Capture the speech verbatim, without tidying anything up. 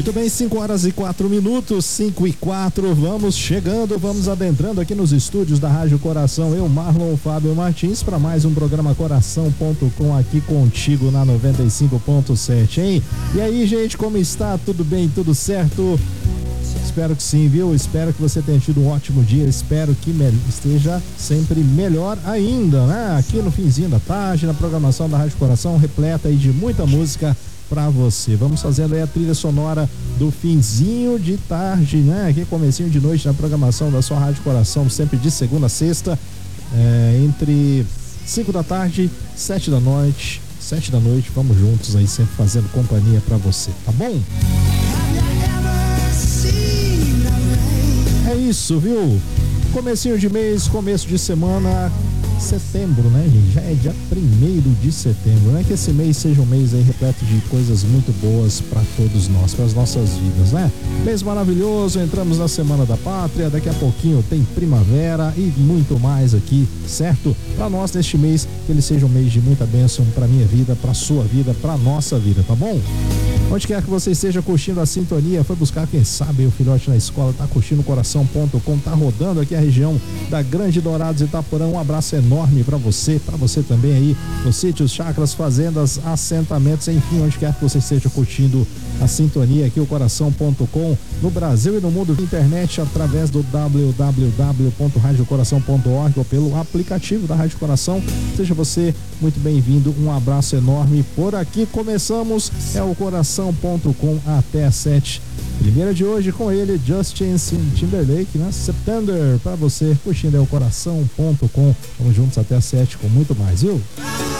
Muito bem, cinco horas e quatro minutos, cinco e quatro, vamos chegando, vamos adentrando aqui nos estúdios da Rádio Coração, eu, Marlon Fábio Martins, para mais um programa Coração ponto com aqui contigo na noventa e cinco ponto sete, hein? E aí, gente, como está? Tudo bem? Tudo certo? Espero que sim, viu? Espero que você tenha tido um ótimo dia, espero que me... esteja sempre melhor ainda, né? Aqui no finzinho da tarde, na programação da Rádio Coração, repleta aí de muita música pra você. Vamos fazendo aí a trilha sonora do finzinho de tarde, né? Aqui comecinho de noite na programação da sua Rádio Coração, sempre de segunda a sexta, é, entre cinco da tarde, sete da noite, sete da noite, vamos juntos aí, sempre fazendo companhia pra você, tá bom? É isso, viu? Comecinho de mês, começo de semana, setembro, né, gente? Já é dia primeiro de setembro, né? Que esse mês seja um mês aí repleto de coisas muito boas para todos nós, para as nossas vidas, né? Mês maravilhoso, entramos na Semana da Pátria, daqui a pouquinho tem primavera e muito mais aqui, certo? Para nós neste mês, que ele seja um mês de muita bênção para minha vida, para sua vida, para nossa vida, tá bom? Onde quer que você esteja curtindo a sintonia, foi buscar, quem sabe, o filhote na escola, tá curtindo o coração ponto com, tá rodando aqui a região da Grande Dourados e Itaporã. Um abraço enorme para você, para você também aí nos sítios, chácaras, fazendas, assentamentos, enfim, onde quer que você esteja curtindo a sintonia aqui, o coração ponto com, no Brasil e no mundo, internet, através do w w w ponto rádio coração ponto org ou pelo aplicativo da Rádio Coração. Seja você muito bem-vindo, um abraço enorme. Por aqui começamos, é o coração ponto com até às sete. Primeira de hoje com ele, Justin Timberlake, né? September, para você curtindo é o coração ponto com. Vamos juntos até às sete com muito mais, viu?